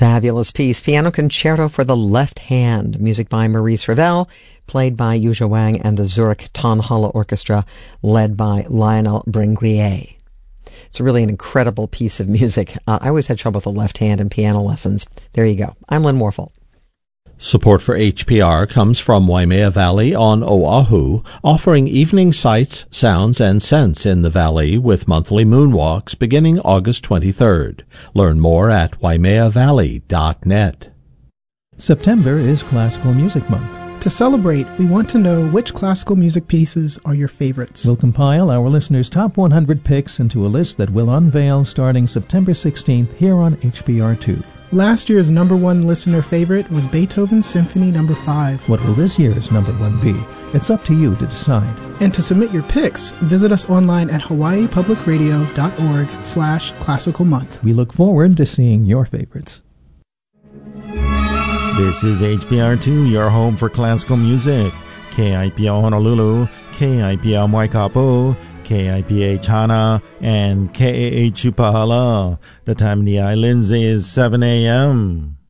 Fabulous piece. Piano Concerto for the Left Hand. Music by Maurice Ravel, played by Yuzha Wang and the Zurich Tonhalle Orchestra, led by Lionel Bringrier. It's really an incredible piece of music. I always had trouble with the left hand in piano lessons. There you go. I'm Lynn Morphle. Support for HPR comes from Waimea Valley on Oahu, offering evening sights, sounds, and scents in the valley with monthly moonwalks beginning August 23rd. Learn more at waimeavalley.net. September is Classical Music Month. To celebrate, we want to know which classical music pieces are your favorites. We'll compile our listeners' top 100 picks into a list that we'll unveil starting September 16th here on HPR2. Last year's number one listener favorite was Beethoven's Symphony No. 5. What will this year's number one be? It's up to you to decide. And to submit your picks, visit us online at hawaiipublicradio.org/classicalmonth. We look forward to seeing your favorites. This is HPR2, your home for classical music. KIPL Honolulu, KIPL Waikapu, KIPH Hana, and KAH Upahala. The time in the islands is 7 a.m.